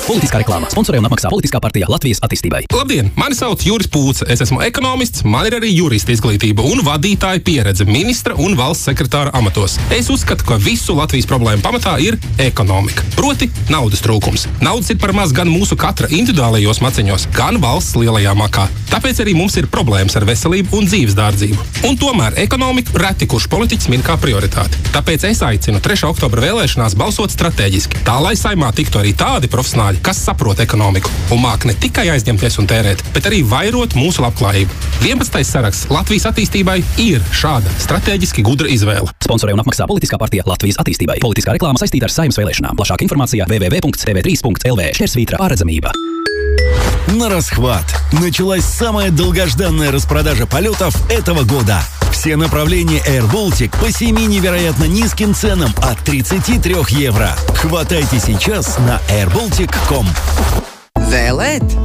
Politiskā reklāma. Sponsorē un apmaksā Politiskā partija Latvijas attīstībai. Labdien! Mani sauc Juris Pūce. Es esmu ekonomists, man ir arī jurista izglītība un vadītāja pieredze ministra un valsts sekretāra amatos. Es uzskatu, ka visu Latvijas problēmu pamatā ir ekonomika. Proti, naudas trūkums. Naudas ir par maz gan mūsu katra individuālajos maciņos, gan valsts lielajā makā. Tāpēc arī mums ir problēmas ar veselību un dzīves dārdzību. Un tomēr ekonomiku reti kurš politiķis min kā prioritāti. Tāpēc es aicinu 3. oktobra vēlēšanās balsot strateģiski, tā lai Saimā tiktu arī tādi profesionāļi, kas saprot ekonomiku un māk ne tikai aizņemties un tērēt, bet arī vairot mūsu labklājību. 11. saraksts Latvijas attīstībai ir šāda strateģiski gudra izvēle. Sponsorē un apmaksā Politiskā partija Latvijas attīstībai. Politiskā reklāma saistīta ar Saeimas vēlēšanām. Plašāka informācija www.tv3.lv/svītra. На расхват. Началась самая долгожданная распродажа полетов этого года. Все направления Air Baltic по 7 невероятно низким ценам от 33 евро. Хватайте сейчас на airbaltic.com. Vēlēt